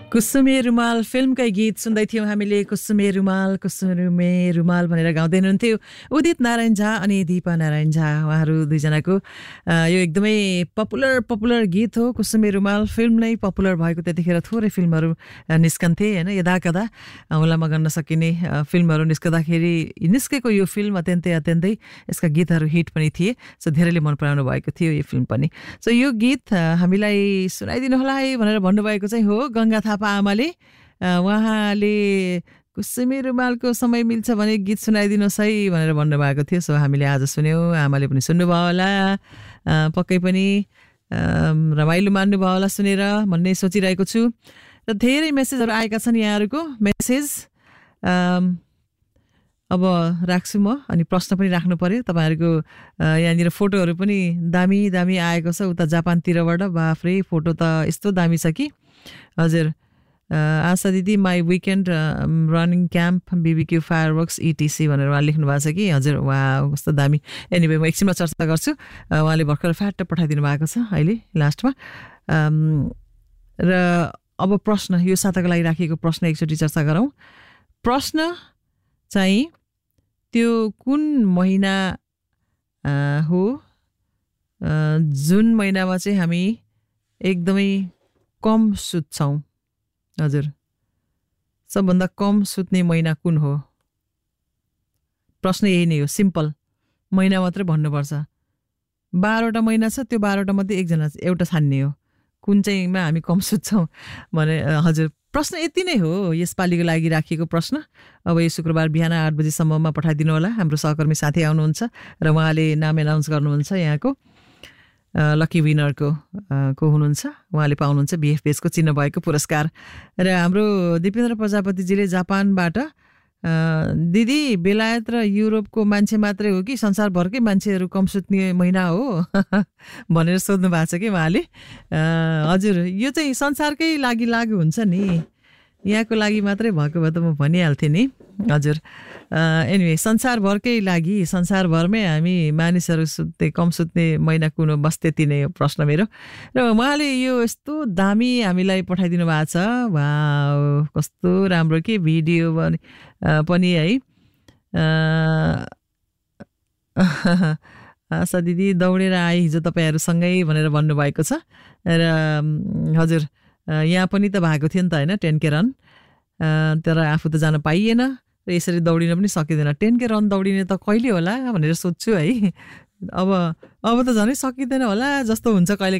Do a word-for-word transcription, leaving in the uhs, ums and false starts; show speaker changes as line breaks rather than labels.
कुसुमे रुमाल फिल्मकै गीत सुन्दै थियौं हामीले। कुसुमे रुमाल कुसुमे रुमाल भनेर गाउँदै हुनुहुन्थ्यो उदित नारायण झा अनि दीपा नारायण झा। उहाँहरू दुईजनाको यो एकदमै पपुलर पपुलर गीत हो। कुसुमे रुमाल फिल्म नै पपुलर भएको त्यतिखेर थोरै फिल्महरू निस्कन्थे होइन, यदाकदा औँलामा गर्न सकिने फिल्महरू निस्कँदाखेरि निस्केको यो फिल्म अत्यन्तै अत्यन्तै यसका गीतहरू हिट पनि थिए। सो धेरैले मन पराउनु भएको थियो यो फिल्म पनि। सो यो गीत हामीलाई सुनाइदिनु होला है भनेर भन्नुभएको चाहिँ हो गङ्गा थापा आमाले। उहाँले कुसुमे रुमालको समय मिल्छ भने गीत सुनाइदिनुहोस् है भनेर भन्नुभएको थियो। सो हामीले आज सुन्यौँ, आमाले पनि सुन्नुभयो होला, पक्कै पनि रमाइलो मान्नुभयो होला सुनेर भन्ने सोचिरहेको छु। र धेरै मेसेजहरू आएका छन् यहाँहरूको मेसेज। अब राख्छु म, अनि प्रश्न पनि राख्नु पर्यो तपाईँहरूको। यहाँनिर फोटोहरू पनि दामी दामी आएको छ उता जापानतिरबाट। बाफ्रे फोटो त यस्तो दामी छ कि। हजुर आशा दिदी my weekend running camp बिबिक्यू fireworks इटिसी भनेर उहाँ लेख्नु भएको छ कि। हजुर उहाँ कस्तो दामी। एनिवे म एकछिनमा चर्चा गर्छु। उहाँले भर्खर फ्याट पठाइदिनु भएको छ अहिले लास्टमा। र अब प्रश्न, यो साताको लागि राखिएको प्रश्न एकचोटि चर्चा गरौँ। प्रश्न चाहिँ त्यो कुन महिना हो जुन महिनामा चाहिँ हामी एकदमै कम सुत्छौँ? हजुर सबभन्दा कम सुत्ने महिना कुन हो? प्रश्न यही नै हो, सिम्पल। महिना मात्रै भन्नुपर्छ। बाह्रवटा महिना छ, त्यो बाह्रवटा मध्ये एकजना एउटा छान्ने हो कुन चाहिँमा हामी कम सुत्छौँ भने। हजुर प्रश्न यति नै हो यसपालिको लागि राखिएको प्रश्न। अब यो शुक्रबार बिहान आठ बजीसम्ममा पठाइदिनु होला। हाम्रो सहकर्मी साथी आउनुहुन्छ र उहाँले नाम एनाउन्स गर्नुहुन्छ यहाँको लकी विनरको को हुनुहुन्छ। उहाँले पाउनुहुन्छ बिएफपिएसको चिन्ह भएको पुरस्कार। र हाम्रो दिपेन्द्र प्रजापतिजीले जापानबाट दिदी बेलायत र युरोपको मान्छे मात्रै हो कि संसारभरकै मान्छेहरू कम सुत्ने महिना हो भनेर सोध्नु भएको छ कि उहाँले। हजुर यो चाहिँ संसारकै लागि लागु हुन्छ नि, यहाँको लागि मात्रै भएको भए त म भनिहाल्थेँ नि। हजुर एनिवे संसारभरकै लागि, संसारभरमै हामी मानिसहरू सुत्ने कम सुत्ने महिना कुन हो, बस त्यति नै हो प्रश्न मेरो। र उहाँले यो यस्तो दामी हामीलाई पठाइदिनु भएको छ। वाउ कस्तो राम्रो के भिडियो पनि पनि है। आशा दिदी दौडेर आए हिजो तपाईँहरूसँगै भनेर भन्नुभएको छ। र हजुर यहाँ पनि त भएको थियो नि त होइन टेन के रन, तर आफू त जान पाइएन र यसरी दौडिन पनि सकिँदैन। टेन के रन दौडिने त कहिले होला भनेर सोध्छु है। अब अब त झनै सकिँदैन होला जस्तो हुन्छ कहिले